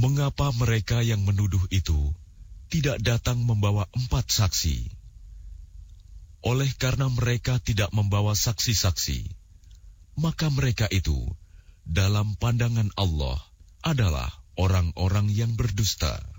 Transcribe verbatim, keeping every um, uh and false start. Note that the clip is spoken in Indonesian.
Mengapa mereka yang menuduh itu tidak datang membawa empat saksi? Oleh karena mereka tidak membawa saksi-saksi, maka mereka itu dalam pandangan Allah adalah orang-orang yang berdusta.